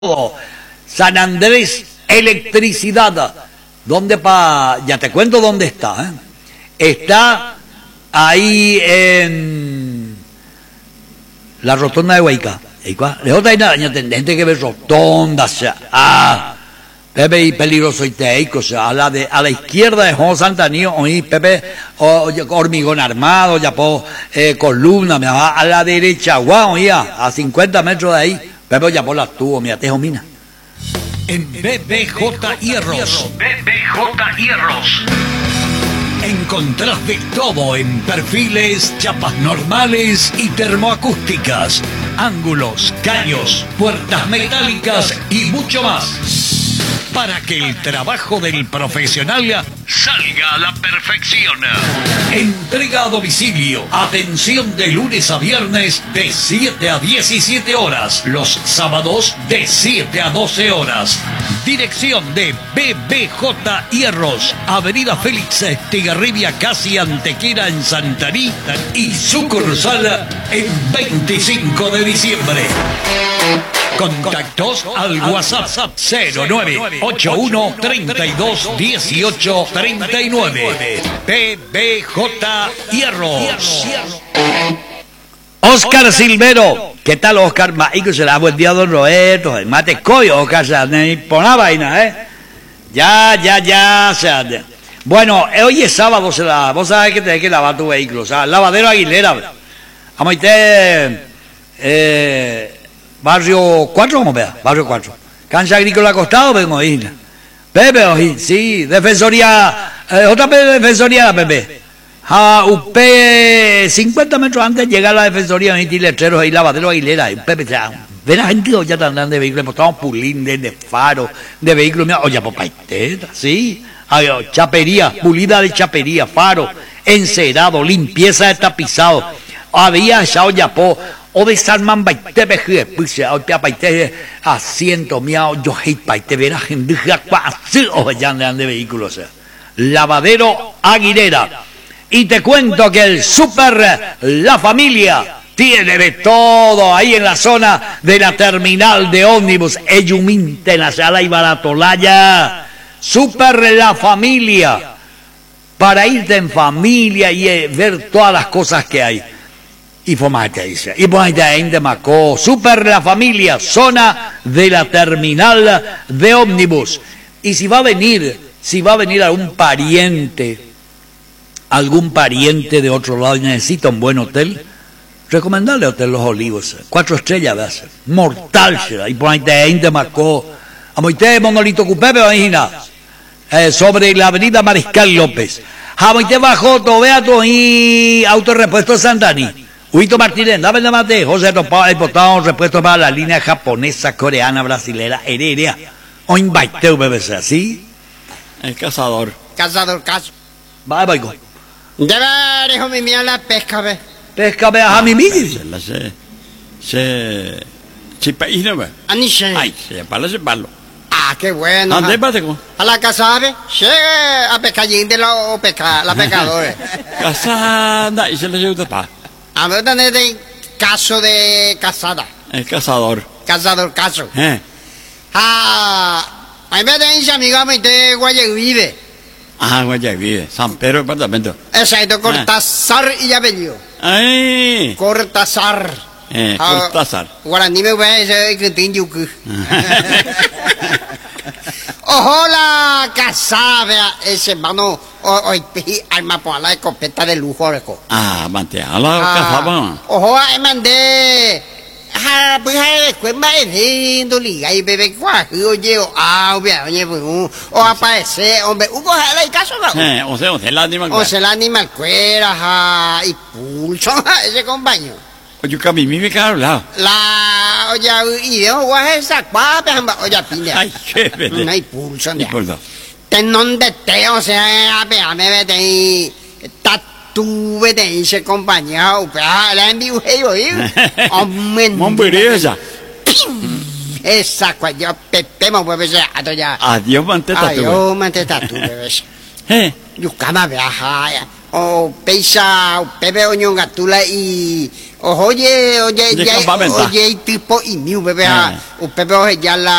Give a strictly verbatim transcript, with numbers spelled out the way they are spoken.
San Andrés Electricidad. ¿Dónde pa? Ya te cuento dónde está. ¿eh? Está ahí en la rotonda de Huayca. De otra gente que ve rotondas. Ah, Pepe y peligroso y teico. O sea, a la de a la izquierda de Juan Santanillo, oí Pepe o, hormigón armado, ya po eh, columna, me va a la derecha, guau, ya, a cincuenta metros de ahí. Pepe ya por la tuvo, mira, tejo mina. En B B J Hierros. B B J Hierros. Encontrás de todo en perfiles, chapas normales y termoacústicas, ángulos, caños, puertas metálicas y mucho más. Para que el trabajo del profesional salga a la perfección. Entrega a domicilio. Atención de lunes a viernes de siete a diecisiete horas. Los sábados de siete a doce horas. Dirección de B B J Hierros. Avenida Félix Estigarribia, casi Antequera en Santarí. Y sucursal en veinticinco de diciembre. Contactos al WhatsApp cero nueve ocho uno treinta y dos dieciocho treinta y nueve. B B J Hierros. Oscar Silvero. ¿Qué tal, Oscar? Maico se la ha buen día, don Roberto. Mate coyo, Oscar, se me pone la vaina, ¿eh? Ya, ya, ya, o sea. Bueno, hoy es sábado, se la, vos sabés que tenés que lavar tu vehículo, o sea, lavadero Aguilera. Vamos a ir, eh. Barrio cuatro, vamos a ver, Barrio cuatro. Cancha Agrícola Acostado, vengo a ir. Pepe, oí, sí, Defensoría, eh, otra Defensoría, Pepe. A U P, cincuenta metros antes de llegar a la Defensoría, y letreros ahí, lavadero Aguilera. Y Pepe, ven a gente ya están de vehículos, estamos pulín de faro, de vehículos, mira, oye, papá, sí, hay chapería, pulida de chapería, faro, encerado, limpieza de tapizado. Había echado ya po. O desarman baite beje, pues ya te apaite asiento miao yo hate baite verá gente cuasi o ya andan de vehículos. Lavadero Aguilera. Y te cuento que el Super La Familia tiene de todo ahí en la zona de la terminal de ómnibus Eyuminte, la sala y Baratolaya. Super La Familia. Para irte en familia y eh, ver todas las cosas que hay. Y fomate dice, y ponete ahí de Macó, Super La Familia, zona de la terminal de ómnibus. Y si va a venir, si va a venir algún pariente, algún pariente de otro lado y necesita un buen hotel, recomendarle Hotel Los Olivos, cuatro estrellas de hacer, mortal será, y ponete ahí de Macó, a moite Monolito Cupepe, imagina, eh, sobre la avenida Mariscal López, a moite bajo, Tobeato y Autorepuesto Santani. Huito Martínez, dame la mate, José Topado, el potado, repuesto para la línea japonesa, coreana, brasilera, aérea. O invite B B C, ¿sí? El cazador. Cazador, caso. Va, va, va. Debe, hijo mi mía, la pesca, ve. Pesca, ve, a mi midi. Se la se. Se. Se país, ¿no ve? Anishe. Ay, se palo, se palo. Ah, qué bueno. ¿Dónde pasa con? A la casa, ve. Llegue a pescallín de la pesca, la pescadora. Casada, y se le lleva pa. A ver, ¿dónde de caso de casada? El cazador. Cazador, caso. Eh. Ah, a ver, de ese amigo me de Guayavive. Ah, Guayavive, San Pedro, departamento. Exacto, Cortázar y apellido. Ay. Cortázar. Eh, Cortázar. Guaraní me ve ese que tiene yuku. Ojo la casada, vea, ese hermano, hoy arma por la escopeta de lujo, reco. Ah, mantea, a la cazaba. Ojo, me mandé. Ah, pues después me lindo liga y bebé cuajo, oye, ah, vea, oye, pues, o aparece, hombre, un coge la caso, ¿no? Eh, o sea, o sea, el animal. O sea, el animal cuera, ja, y pulso, ese compañero. Oye, que a mí me queda hablado. La, oye, y de guaje esa cuapa, oye, pide. Ay, qué vete. No hay pulso, ni pulso. Tenon de te, o sea, a me vete y tatu vete y se compañero, pero la envío yo, ¿eh? Hombre, Mombereza. Esa cual pepe mo puede ser ya. Adiós, mante tatu. Adiós, mante tatu, bebé. Eh. Yo cama viaja, o peisa o pepe oño gatula y o oye oye De ya campamento. oye tipo y miu pepe Eh. o pepe oye ya la